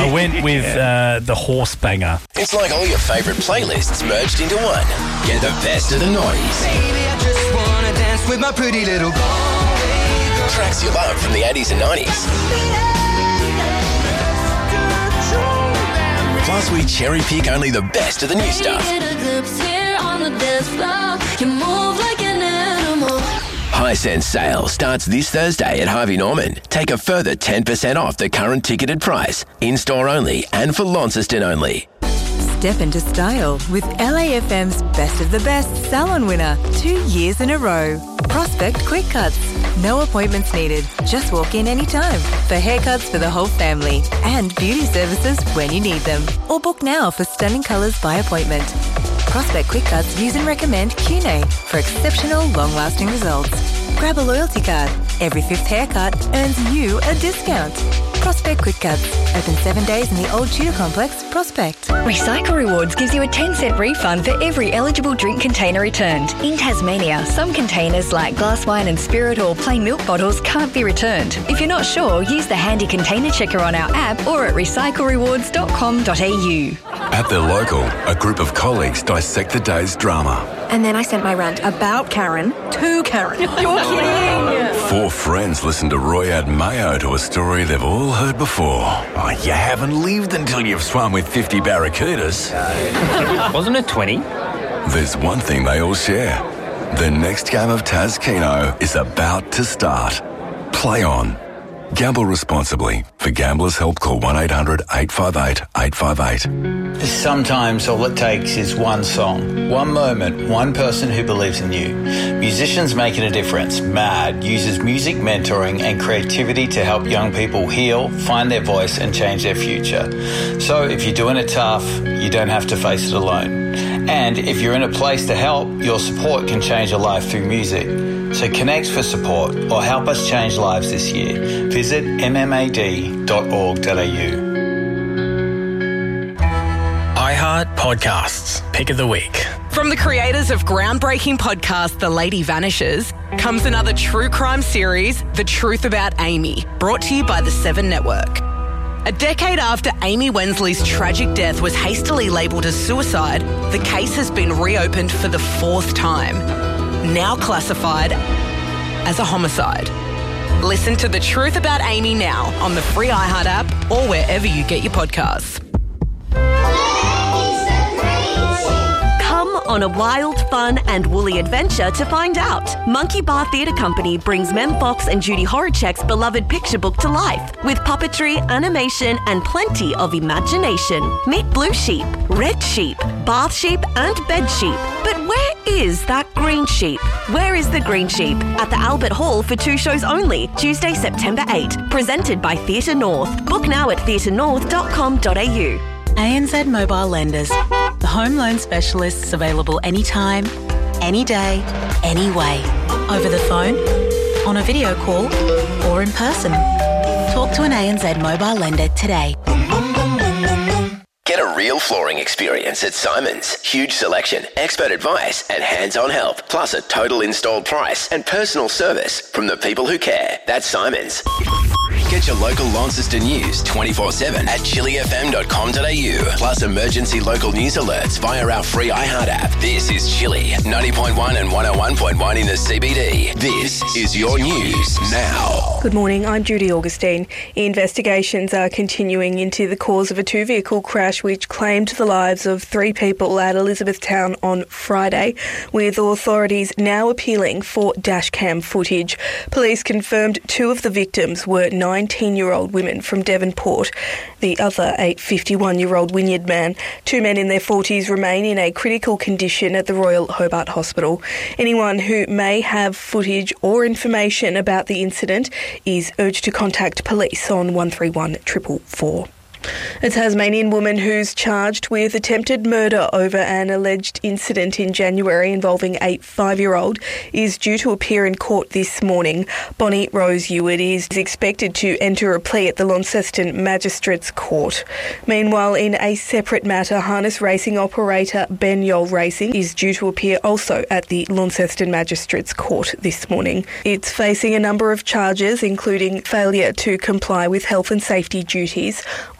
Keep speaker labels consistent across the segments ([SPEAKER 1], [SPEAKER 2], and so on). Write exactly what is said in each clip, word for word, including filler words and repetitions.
[SPEAKER 1] I went with uh, the Horse Banger.
[SPEAKER 2] It's like all your favourite playlists merged into one. Get the best of the noughties.
[SPEAKER 3] Baby, I just wanna dance with my pretty little Galway.
[SPEAKER 2] Tracks you love from the eighties and nineties. Plus, we cherry pick only the best of the new stuff. Hisense sale starts this Thursday at Harvey Norman. Take a further ten percent off the current ticketed price. In-store only and for Launceston only.
[SPEAKER 4] Step into style with L A F M's Best of the Best salon winner two years in a row. Prospect Quick Cuts. No appointments needed. Just walk in anytime for haircuts for the whole family and beauty services when you need them. Or book now for stunning colours by appointment. Prospect Quick Cuts use and recommend Q N A for exceptional long-lasting results. Grab a loyalty card. Every fifth haircut earns you a discount. Prospect Quick Cuts. Open seven days in the Old Tudor Complex, Prospect.
[SPEAKER 5] Recycle Rewards gives you a ten cent refund for every eligible drink container returned. In Tasmania, some containers like glass wine and spirit or plain milk bottles can't be returned. If you're not sure, use the handy container checker on our app or at recycle rewards dot com dot a u.
[SPEAKER 6] At the local, a group of colleagues dissect the day's drama.
[SPEAKER 7] And then I sent my rant about Karen to Karen. You're kidding!
[SPEAKER 6] Four friends listen to Roy add mayo to a story they've all heard before. Oh, you haven't lived until you've swum with fifty barracudas.
[SPEAKER 1] Wasn't it twenty?
[SPEAKER 6] There's one thing they all share. The next game of Taz Keno is about to start. Play on. Gamble responsibly. For Gamblers' Help, call one eight hundred eight five eight eight five eight.
[SPEAKER 8] Sometimes all it takes is one song, one moment, one person who believes in you. Musicians Making a Difference, MAD, uses music mentoring and creativity to help young people heal, find their voice and change their future. So if you're doing it tough, you don't have to face it alone. And if you're in a place to help, your support can change a life through music. So connect for support or help us change lives this year. Visit m m a d dot org dot a u.
[SPEAKER 1] iHeart Podcasts, Pick of the Week.
[SPEAKER 9] From the creators of groundbreaking podcast The Lady Vanishes comes another true crime series, The Truth About Amy, brought to you by the Seven Network. A decade after Amy Wensley's tragic death was hastily labelled as suicide, the case has been reopened for the fourth time, now classified as a homicide. Listen to The Truth About Amy now on the free iHeart app or wherever you get your podcasts.
[SPEAKER 10] Come on a wild, fun and woolly adventure to find out. Monkey Bar Theatre Company brings Mem Fox and Judy Horacek's beloved picture book to life with puppetry, animation and plenty of imagination. Meet Blue Sheep, Red Sheep, Bath Sheep and Bed Sheep. But where is that green sheep? Where is the green sheep? At the Albert Hall for two shows only, Tuesday, September eighth, presented by Theatre North. Book now at theatre north dot com dot a u.
[SPEAKER 11] A N Z Mobile Lenders, the home loan specialists available anytime, any day, any way. Over the phone, on a video call, or in person. Talk to an A N Z Mobile Lender today.
[SPEAKER 2] Get a real flooring experience at Simons. Huge selection, expert advice, and hands-on help. Plus a total installed price and personal service from the people who care. That's Simons. Get your local Launceston news twenty-four seven at chili f m dot com dot a u. Plus emergency local news alerts via our free iHeart app. This is Chili, ninety point one and one oh one point one in the C B D. This is your news now.
[SPEAKER 12] Good morning, I'm Judy Augustine. Investigations are continuing into the cause of a two-vehicle crash which claimed the lives of three people at Elizabethtown on Friday, with authorities now appealing for dashcam footage. Police confirmed two of the victims were nineteen-year-old women from Devonport, the other a fifty-one-year-old Wynyard man. Two men in their forties remain in a critical condition at the Royal Hobart Hospital. Anyone who may have footage or information about the incident is urged to contact police on one three one four four four. A Tasmanian woman who's charged with attempted murder over an alleged incident in January involving a five-year-old is due to appear in court this morning. Bonnie Rose Ewart is expected to enter a plea at the Launceston Magistrates Court. Meanwhile, in a separate matter, harness racing operator Ben Yole Racing is due to appear also at the Launceston Magistrates Court this morning. It's facing a number of charges, including failure to comply with health and safety duties on two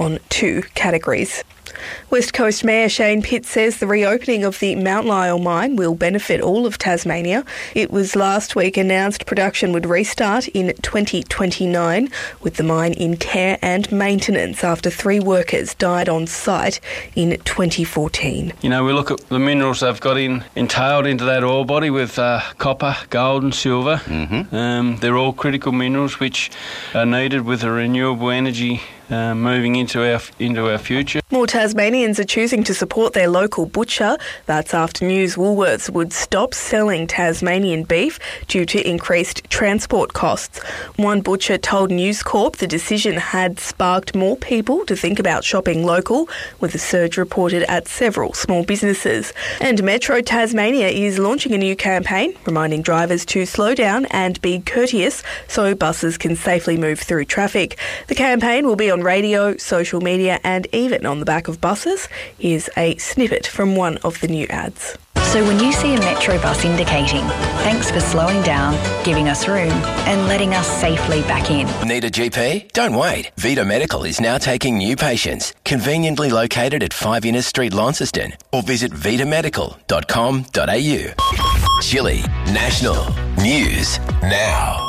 [SPEAKER 12] two categories. West Coast Mayor Shane Pitt says the reopening of the Mount Lyell mine will benefit all of Tasmania. It was last week announced production would restart in twenty twenty-nine, with the mine in care and maintenance after three workers died on site in twenty fourteen.
[SPEAKER 13] You know, we look at the minerals they've got in entailed into that ore body with uh, copper, gold and silver. Mm-hmm. Um, they're all critical minerals which are needed with a renewable energy Uh, moving into our into our future.
[SPEAKER 12] More Tasmanians are choosing to support their local butcher. That's after news Woolworths would stop selling Tasmanian beef due to increased transport costs. One butcher told News Corp the decision had sparked more people to think about shopping local, with a surge reported at several small businesses. And Metro Tasmania is launching a new campaign reminding drivers to slow down and be courteous so buses can safely move through traffic. The campaign will be on radio, social media and even on the back of buses. Here's a snippet from one of the new ads.
[SPEAKER 5] So when you see a Metro bus indicating, thanks for slowing down, giving us room and letting us safely back in.
[SPEAKER 2] Need a G P? Don't wait. Vita Medical is now taking new patients. Conveniently located at five Innes Street, Launceston, or visit vita medical dot com dot a u. Chile National News Now.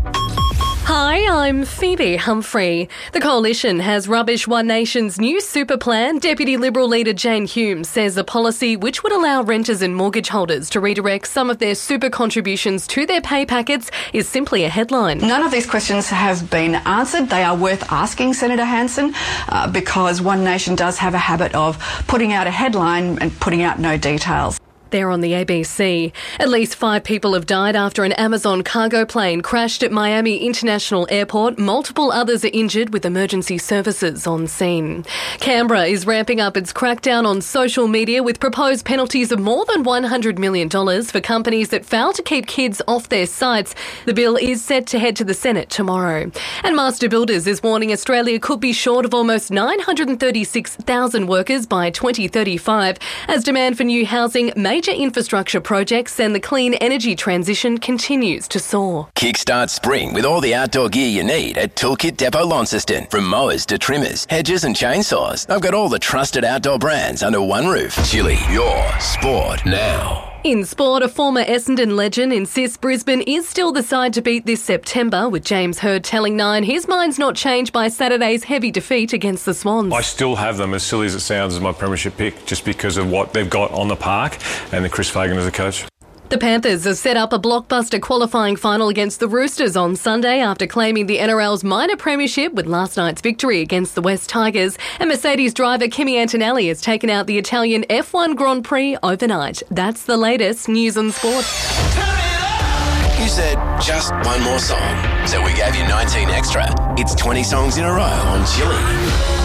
[SPEAKER 14] Hi, I'm Phoebe Humphrey. The Coalition has rubbished One Nation's new super plan. Deputy Liberal leader Jane Hume says a policy which would allow renters and mortgage holders to redirect some of their super contributions to their pay packets is simply a headline.
[SPEAKER 15] None of these questions have been answered. They are worth asking, Senator Hanson, uh, because One Nation does have a habit of putting out a headline and putting out no details.
[SPEAKER 14] There on the A B C. At least five people have died after an Amazon cargo plane crashed at Miami International Airport. Multiple others are injured, with emergency services on scene. Canberra is ramping up its crackdown on social media with proposed penalties of more than one hundred million dollars for companies that fail to keep kids off their sites. The bill is set to head to the Senate tomorrow. And Master Builders is warning Australia could be short of almost nine hundred thirty-six thousand workers by twenty thirty-five as demand for new housing may Major infrastructure projects and the clean energy transition continues to soar.
[SPEAKER 2] Kickstart spring with all the outdoor gear you need at Toolkit Depot Launceston. From mowers to trimmers, hedges and chainsaws, they've got all the trusted outdoor brands under one roof. Chili, your sport now.
[SPEAKER 14] In sport, a former Essendon legend insists Brisbane is still the side to beat this September, with James Hird telling Nine his mind's not changed by Saturday's heavy defeat against the Swans.
[SPEAKER 16] I still have them, as silly as it sounds, as my premiership pick, just because of what they've got on the park and the Chris Fagan as a coach.
[SPEAKER 14] The Panthers have set up a blockbuster qualifying final against the Roosters on Sunday after claiming the N R L's minor premiership with last night's victory against the West Tigers. And Mercedes driver Kimi Antonelli has taken out the Italian F one Grand Prix overnight. That's the latest news and sport.
[SPEAKER 2] You said just one more song, so we gave you nineteen extra. It's twenty songs in a row on Chili.